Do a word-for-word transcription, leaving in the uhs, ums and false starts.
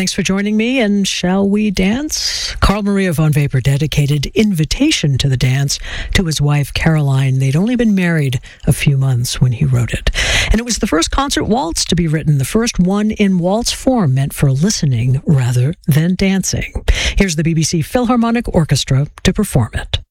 Thanks for joining me, and shall we dance? Carl Maria von Weber dedicated Invitation to the Dance to his wife, Caroline. They'd only been married a few months when he wrote it. And it was the first concert waltz to be written, the first one in waltz form meant for listening rather than dancing. Here's the B B C Philharmonic Orchestra to perform it.